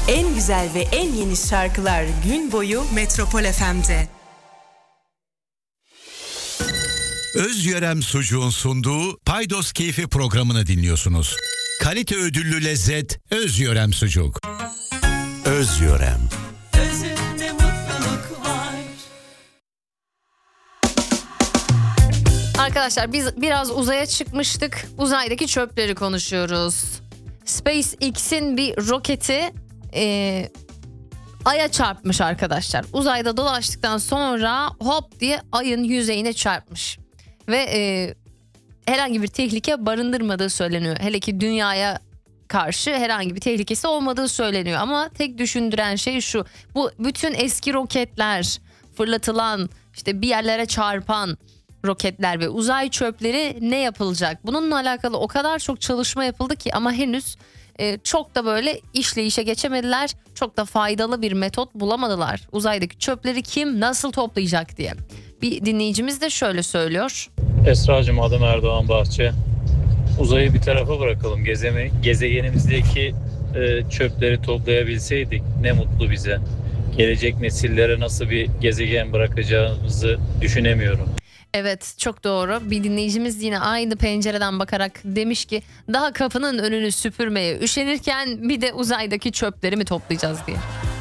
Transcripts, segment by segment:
En güzel ve en yeni şarkılar gün boyu Metropol FM'de. Özyörem Sucuğun sunduğu Paydos Keyfi programını dinliyorsunuz. Kalite ödüllü lezzet Özyörem Sucuk. Özyörem. Özünde mutluluk var. Arkadaşlar biz biraz uzaya çıkmıştık. Uzaydaki çöpleri konuşuyoruz. SpaceX'in bir roketi Ay'a çarpmış arkadaşlar. Uzayda dolaştıktan sonra hop diye Ay'ın yüzeyine çarpmış. Ve herhangi bir tehlike barındırmadığı söyleniyor. Hele ki dünyaya karşı herhangi bir tehlikesi olmadığı söyleniyor. Ama tek düşündüren şey şu: bu bütün eski roketler, fırlatılan, işte bir yerlere çarpan roketler ve uzay çöpleri ne yapılacak? Bununla alakalı o kadar çok çalışma yapıldı ki ama henüz çok da böyle işleyişe geçemediler. Çok da faydalı bir metot bulamadılar. Uzaydaki çöpleri kim nasıl toplayacak diye. Bir dinleyicimiz de şöyle söylüyor. Esra'cığım, adım Erdoğan Bahçe. Uzayı bir tarafa bırakalım. Gezegenimizdeki çöpleri toplayabilseydik ne mutlu bize. Gelecek nesillere nasıl bir gezegen bırakacağımızı düşünemiyorum. Evet, çok doğru. Bir dinleyicimiz yine aynı pencereden bakarak demiş ki daha kapının önünü süpürmeye üşenirken bir de uzaydaki çöpleri mi toplayacağız diye.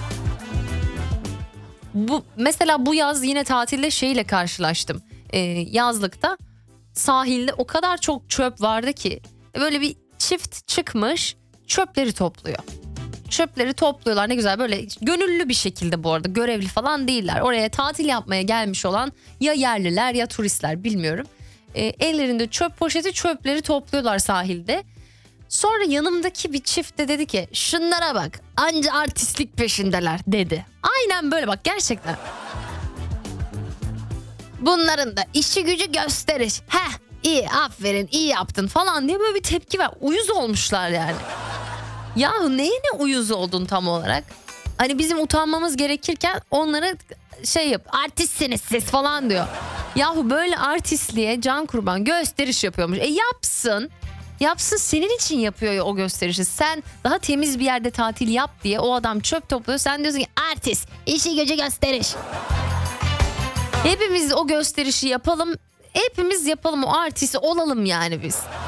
Mesela bu yaz yine tatilde şeyle karşılaştım. Yazlıkta sahilde o kadar çok çöp vardı ki böyle bir çift çıkmış çöpleri topluyor. Çöpleri topluyorlar, ne güzel, böyle gönüllü bir şekilde, bu arada görevli falan değiller. Oraya tatil yapmaya gelmiş olan ya yerliler ya turistler, bilmiyorum. Ellerinde çöp poşeti, çöpleri topluyorlar sahilde. Sonra yanımdaki bir çift de dedi ki şunlara bak, anca artistlik peşindeler dedi. Aynen böyle, bak gerçekten. Bunların da işi gücü gösteriş. Heh, iyi, aferin, iyi yaptın falan diye böyle bir tepki var. Uyuz olmuşlar yani. Yahu neyine uyuz oldun tam olarak? Hani bizim utanmamız gerekirken onlara şey yap, artistsiniz siz falan diyor. Yahu böyle artistliğe can kurban gösteriş yapıyormuş. Yapsın. Yapsın, senin için yapıyor ya o gösterişi. Sen daha temiz bir yerde tatil yap diye o adam çöp topluyor. Sen diyorsun ki artist, işi gücü gösteriş. Hepimiz o gösterişi yapalım. Hepimiz yapalım, o artisti olalım yani biz.